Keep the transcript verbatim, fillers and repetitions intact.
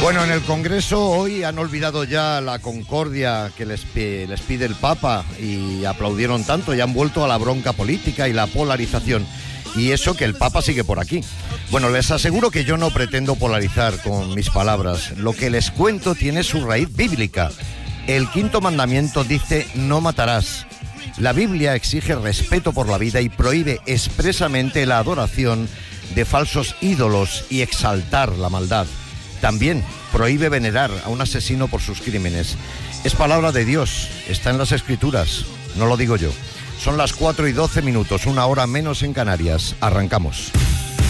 Bueno, en el Congreso hoy han olvidado ya la concordia que les, les pide el Papa y aplaudieron tanto y han vuelto a la bronca política y la polarización. Y eso que el Papa sigue por aquí. Bueno, les aseguro que yo no pretendo polarizar con mis palabras. Lo que les cuento tiene su raíz bíblica. El quinto mandamiento dice: no matarás. La Biblia exige respeto por la vida y prohíbe expresamente la adoración de falsos ídolos y exaltar la maldad. También prohíbe venerar a un asesino por sus crímenes. Es palabra de Dios, está en las Escrituras, no lo digo yo. Son las cuatro y doce minutos, una hora menos en Canarias. Arrancamos.